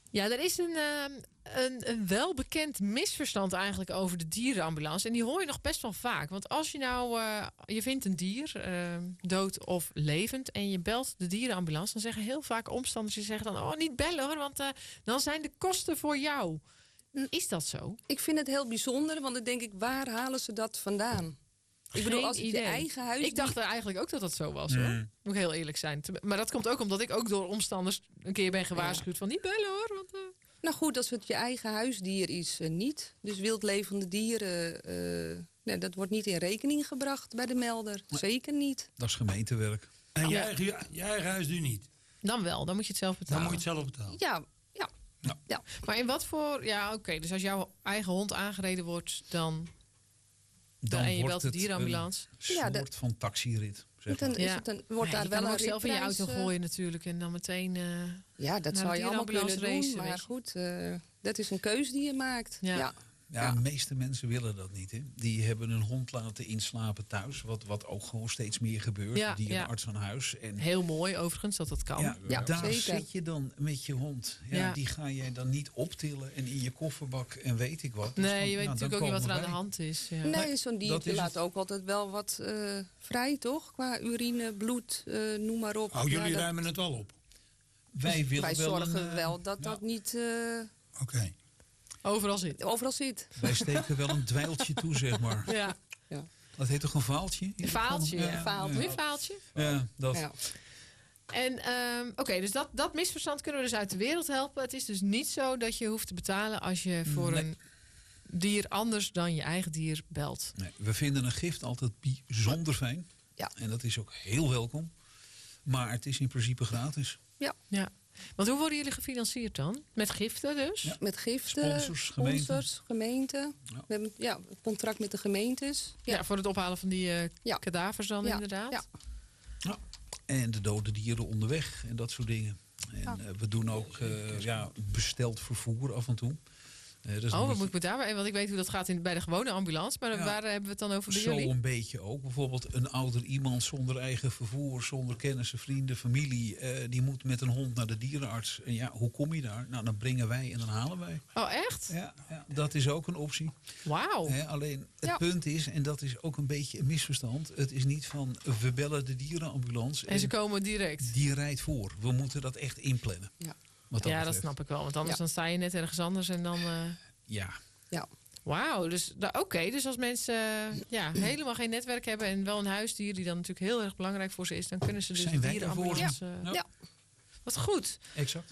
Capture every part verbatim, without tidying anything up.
Ja, er is een, uh, een, een welbekend misverstand eigenlijk over de dierenambulance. En die hoor je nog best wel vaak. Want als je nou, uh, je vindt een dier, uh, dood of levend, en je belt de dierenambulance, dan zeggen heel vaak omstanders, die zeggen dan, oh, niet bellen hoor, want uh, dan zijn de kosten voor jou. Is dat zo? Ik vind het heel bijzonder, want dan denk ik, waar halen ze dat vandaan? Ik bedoel, als het je eigen huis... Ik dacht er eigenlijk ook dat dat zo was, hoor. Mm. Moet ik heel eerlijk zijn. Maar dat komt ook omdat ik ook door omstanders een keer ben gewaarschuwd ja. van niet bellen, hoor. Want, uh... Nou goed, als het je eigen huisdier is, uh, niet. Dus wildlevende dieren, uh, nee, dat wordt niet in rekening gebracht bij de melder. Nee. Zeker niet. Dat is gemeentewerk. En je eigen, je eigen huisdier niet? Dan wel, dan moet je het zelf betalen. Dan moet je het zelf betalen. Ja, ja. ja. ja. Maar in wat voor... Ja, oké. Okay, dus als jouw eigen hond aangereden wordt, dan... Dan en je wordt belt de het dierenambulance. een soort ja, de... van taxirit. Zeg maar. Ja. Is het een, wordt nee, daar wel kan een ook zelf in je auto uh... gooien natuurlijk. En dan meteen uh, ja, dat zou je allemaal kunnen racen, doen. Maar goed, uh, dat is een keuze die je maakt. Ja. ja. Ja, ja, de meeste mensen willen dat niet. Hè. Die hebben een hond laten inslapen thuis. Wat, wat ook gewoon steeds meer gebeurt. Ja, dierenarts ja. aan huis. En heel mooi overigens dat dat kan. Ja, ja, daar zeker. zit je dan met je hond. Ja, ja. Die ga jij dan niet optillen en in je kofferbak en weet ik wat. Dus nee, dan, je weet nou, natuurlijk ook niet wat er aan wij. de hand is. Ja. Nee, zo'n diertje laat het. ook altijd wel wat uh, vrij, toch? Qua urine, bloed, uh, noem maar op. Oh, jullie ja, dat... ruimen het al op? Wij, willen wij wel zorgen een, wel dat nou, dat niet... Uh, Oké. Okay. Overal zit. Overal zit. Wij steken wel een dweiltje toe, zeg maar. Ja. ja. Dat heet toch een vaaltje? Een vaaltje, ja. Een vaaltje. Een vaaltje. Ja, dat. Ja. En um, oké, okay, dus dat, dat misverstand kunnen we dus uit de wereld helpen. Het is dus niet zo dat je hoeft te betalen als je voor nee. een dier anders dan je eigen dier belt. Nee, we vinden een gift altijd bijzonder fijn. Ja. En dat is ook heel welkom. Maar het is in principe gratis. Ja. Ja. Want hoe worden jullie gefinancierd dan? Met giften dus? Ja. Met giften, sponsors, gemeenten. Sponsors, gemeenten. Ja. We hebben ja, een contract met de gemeentes. Ja, ja voor het ophalen van die uh, ja. kadavers dan ja. inderdaad. Ja. Ja. En de dode dieren onderweg en dat soort dingen. En ja. uh, we doen ook uh, ja, besteld vervoer af en toe. Uh, dus oh, wat moet ik me daarbij? Want ik weet hoe dat gaat in, bij de gewone ambulance. Maar ja, waar hebben we het dan over bij zo jullie? Zo een beetje ook. Bijvoorbeeld een ouder iemand zonder eigen vervoer, zonder kennissen, vrienden, familie. Uh, die moet met een hond naar de dierenarts. En ja, hoe kom je daar? Nou, dan brengen wij en dan halen wij. Oh, echt? Ja, ja dat is ook een optie. Wauw. He, alleen het ja. punt is, en dat is ook een beetje een misverstand. Het is niet van, we bellen de dierenambulance. En, en ze komen direct? Die rijdt voor. We moeten dat echt inplannen. Ja, dat, ja dat snap ik wel. Want anders ja. dan sta je net ergens anders en dan... Uh... Ja. Ja. Wauw, dus oké. Okay, dus als mensen uh, ja, helemaal geen netwerk hebben en wel een huisdier die dan natuurlijk heel erg belangrijk voor ze is, dan kunnen ze dus Zijn de dierenambulance. Ja. Uh, ja. Wat goed. Exact.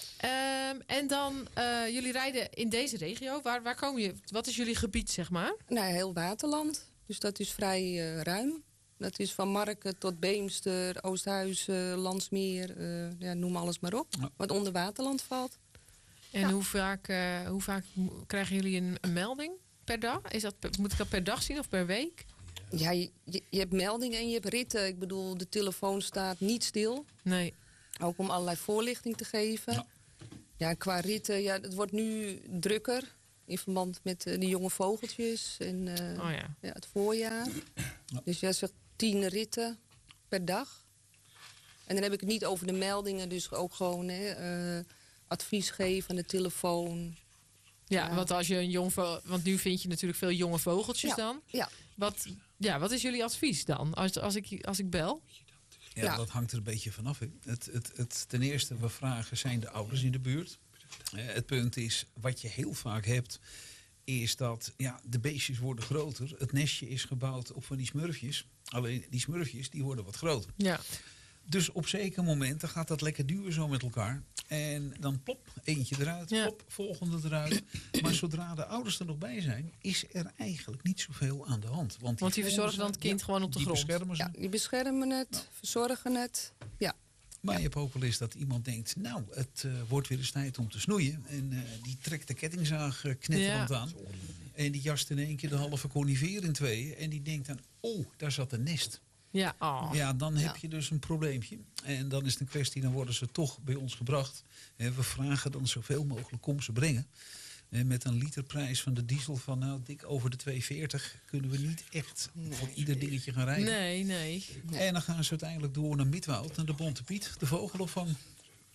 Um, en dan, uh, jullie rijden in deze regio. Waar, waar komen je? Wat is jullie gebied, zeg maar? Nou, heel Waterland. Dus dat is vrij uh, ruim. Dat is van Marken tot Beemster, Oosthuizen, Landsmeer. Uh, ja, noem alles maar op. Ja. Wat onder Waterland valt. En ja. hoe, vaak, uh, hoe vaak krijgen jullie een, een melding per dag? Is dat, moet ik dat per dag zien of per week? Ja, je, je, je hebt meldingen en je hebt ritten. Ik bedoel, de telefoon staat niet stil. Nee. Ook om allerlei voorlichting te geven. Ja, ja qua ritten, ja, het wordt nu drukker. In verband met uh, de jonge vogeltjes en uh, oh ja. Ja, het voorjaar. Ja. Dus jij zegt tien ritten per dag. En dan heb ik het niet over de meldingen. Dus ook gewoon hè, uh, advies geven aan de telefoon. Ja, ja, want als je een jong vo- want nu vind je natuurlijk veel jonge vogeltjes ja. dan. Ja. Wat, ja, wat is jullie advies dan als, als, ik, als ik bel? Ja, ja, dat hangt er een beetje vanaf. Hè. Het, het, het, ten eerste, we vragen, zijn de ouders in de buurt? Het punt is, wat je heel vaak hebt, is dat ja, de beestjes worden groter. Het nestje is gebouwd op van die smurfjes. Alleen die smurfjes, die worden wat groter. Ja. Dus op zekere momenten gaat dat lekker duwen zo met elkaar. En dan plop, eentje eruit, ja. plop, volgende eruit. Maar zodra de ouders er nog bij zijn, is er eigenlijk niet zoveel aan de hand. Want die, Want die verzorgen dan het kind ja, gewoon op de die grond. Beschermen ze. Ja, die beschermen het, nou. verzorgen het. Ja. Maar je hebt ook wel eens dat iemand denkt, nou, het uh, wordt weer eens tijd om te snoeien. En uh, die trekt de kettingzaag uh, knetterend ja. aan. En die jast in één keer de halve conifeer in tweeën. En die denkt dan, oh, daar zat een nest. Ja, oh. ja, dan heb je dus een probleempje. En dan is het een kwestie, dan worden ze toch bij ons gebracht. We vragen dan zoveel mogelijk kom ze brengen. En met een literprijs van de diesel van nou dik over de twee veertig kunnen we niet echt nee. voor ieder dingetje gaan rijden. Nee, nee, nee. En dan gaan ze uiteindelijk door naar Midwoud, naar de Bonte Piet, de vogelopvang.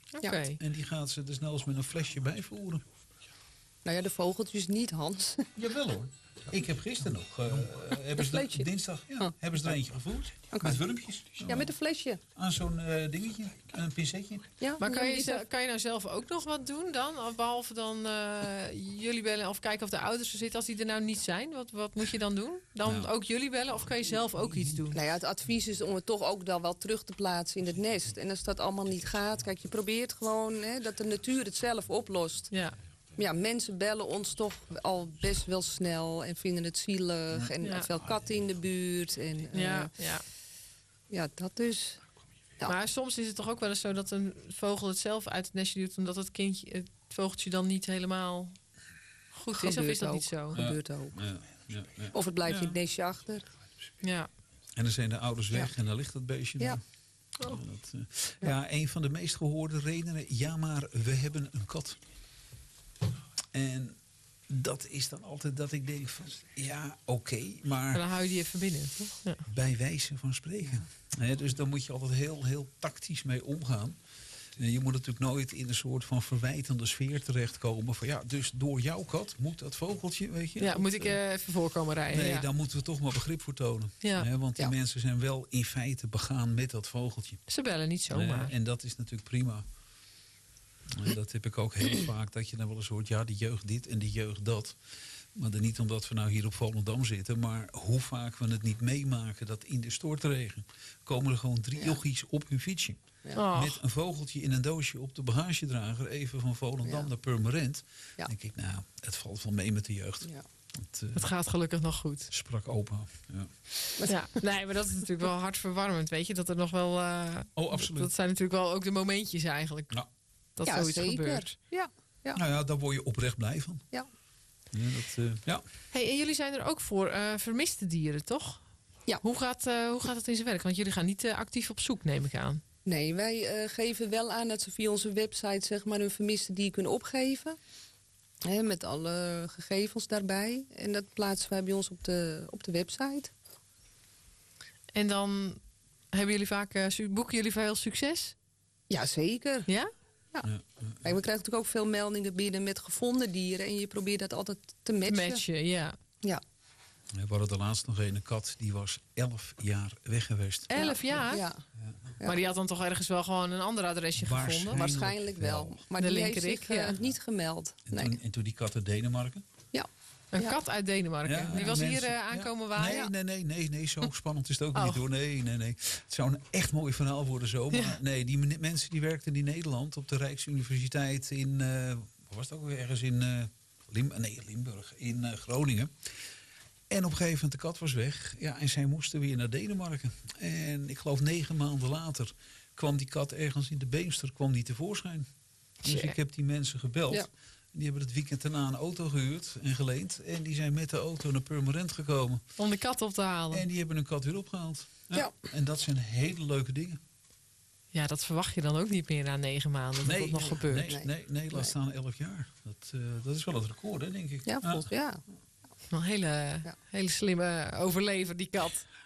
Oké. Ja. En die gaat ze dus snel met een flesje bijvoeren. Nou ja, de vogeltjes niet, Hans. Jawel hoor. Ik heb gisteren nog, uh, hebben ze flesje? de, dinsdag, ja, Oh. hebben ze er eentje gevoerd. Oké. Met wurmpjes. Ja, met een flesje. Aan zo'n uh, dingetje, een pincetje. Ja, Maar kan ja, je, die- ze- kan je nou zelf ook nog wat doen dan? Of behalve dan eh, jullie bellen of kijken of de ouders er zitten als die er nou niet zijn? Wat, wat moet je dan doen? Dan Nou. ook jullie bellen of kan je zelf ook iets doen? Nou ja, het advies is om het toch ook dan wel terug te plaatsen in het nest. En als dat allemaal niet gaat, kijk, je probeert gewoon hè, dat de natuur het zelf oplost. Ja. Maar ja, mensen bellen ons toch al best wel snel en vinden het zielig. En Ja. veel katten in de buurt. En eh, Ja, ja. ja, dat dus. Ja. Maar soms is het toch ook wel eens zo dat een vogel het zelf uit het nestje doet, omdat het kindje, het vogeltje dan niet helemaal goed is. Of Gebeurt is dat ook. niet zo? Gebeurt ook. Ja, ja, ja. Of het blijft Ja. in het nestje achter. Ja. En dan zijn de ouders weg en dan ligt dat beestje Ja. dan. Ja, dat, uh, ja, een van de meest gehoorde redenen. Ja, maar we hebben een kat. En dat is dan altijd dat ik denk van... Ja, oké, En maar dan hou je die even binnen, toch? Ja. bij wijze van spreken. Hè, dus daar moet je altijd heel, heel tactisch mee omgaan. En je moet natuurlijk nooit in een soort van verwijtende sfeer terechtkomen. Van ja, dus door jouw kat moet dat vogeltje, weet je. Ja, dat, moet ik eh, eh, even voorkomen rijden? Nee, ja. daar moeten we toch maar begrip voor tonen. Ja. Hè, want die Ja. mensen zijn wel in feite begaan met dat vogeltje. Ze bellen niet zomaar. Eh, en dat is natuurlijk prima. En dat heb ik ook heel vaak, dat je dan wel eens hoort... ja, die jeugd dit en die jeugd dat. Maar dan niet omdat we nou hier op Volendam zitten... maar hoe vaak we het niet meemaken dat in de stortregen... komen er gewoon drie Ja. jochies op hun fietsje. Och, Met een vogeltje in een doosje op de bagagedrager... even van Volendam Ja. naar Purmerend. Ja. denk ik, nou, het valt wel mee met de jeugd. Ja. Het eh, het gaat gelukkig nog goed. sprak opa. Ja. Ja, nee, maar dat is natuurlijk wel hartverwarmend, weet je. Dat er nog wel... eh, Oh, absoluut. Dat zijn natuurlijk wel ook de momentjes eigenlijk. Nou. Dat Ja, zoiets zeker. gebeurt. Ja, ja, Nou ja, daar word je oprecht blij van. ja. Ja, dat, eh, ja. Hey, en jullie zijn er ook voor eh, vermiste dieren, toch? Ja. Hoe gaat, eh, hoe gaat het in zijn werk? Want jullie gaan niet eh, actief op zoek, neem ik aan. Nee, wij uh, geven wel aan dat ze via onze website zeg maar, hun vermiste dier kunnen opgeven. Hè, met alle gegevens daarbij. En dat plaatsen wij bij ons op de, op de website. En dan hebben jullie vaak, eh, su- boeken jullie veel succes? Jazeker. Ja? Ja, ja. Kijk, we krijgen natuurlijk ook veel meldingen binnen met gevonden dieren. En je probeert dat altijd te matchen. Matchen, ja. Ja. We hadden de laatst nog een kat, die was elf jaar weg geweest. Elf jaar? Ja, Ja. Maar die had dan toch ergens wel gewoon een ander adresje Waarschijnlijk gevonden? waarschijnlijk wel. wel. Maar De die heeft linkerik, zich uh, ja. niet gemeld. En, Nee. toen, en toen die kat uit Denemarken. Ja. Een Ja. kat uit Denemarken. Ja, die was hier mensen- eh, aankomen ja. waaien? Nee, nee, nee, nee, nee, zo spannend is het ook Oh. niet hoor. Nee, nee, nee. Het zou een echt mooi verhaal worden zo. Maar Ja. nee, die men- mensen die werkten in Nederland op de Rijksuniversiteit in, eh, waar was het ook weer ergens in eh, Lim nee, Limburg, in eh, Groningen. En op een gegeven moment de kat was weg. Ja, en zij moesten weer naar Denemarken. En ik geloof negen maanden later kwam die kat ergens in de Beemster kwam die tevoorschijn. Dus Tja. ik heb die mensen gebeld. Ja. Die hebben het weekend daarna een auto gehuurd en geleend. En die zijn met de auto naar Purmerend gekomen. Om de kat op te halen. En die hebben een kat weer opgehaald. Ja. Ja. En dat zijn hele leuke dingen. Ja, dat verwacht je dan ook niet meer na negen maanden. Dat dat nog gebeurt. Nee, nee, nee, laat Nee. staan elf jaar. Dat, eh, dat is wel het record, hè, denk ik. Ja, volgens, ja. Een hele, hele slimme overlever, die kat.